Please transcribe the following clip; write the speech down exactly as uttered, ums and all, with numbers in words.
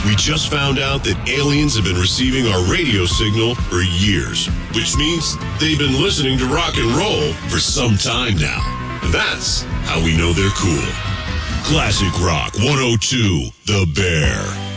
We just found out that aliens have been receiving our radio signal for years, which means they've been listening to rock and roll for some time now. And that's how we know they're cool. Classic Rock one oh two, The Bear.